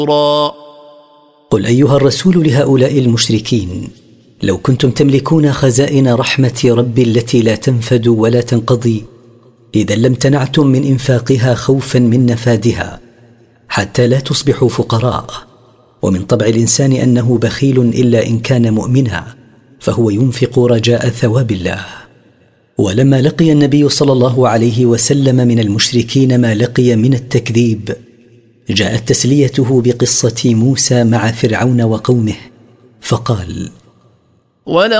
قل أيها الرسول لهؤلاء المشركين: لو كنتم تملكون خزائن رحمة ربي التي لا تنفد ولا تنقضي، إذا لم تنعتم من إنفاقها خوفا من نفادها حتى لا تصبحوا فقراء. ومن طبع الإنسان أنه بخيل إلا إن كان مؤمنا، فهو ينفق رجاء ثواب الله. ولما لقي النبي صلى الله عليه وسلم من المشركين ما لقي من التكذيب، جاءت تسليته بقصة موسى مع فرعون وقومه، فقال: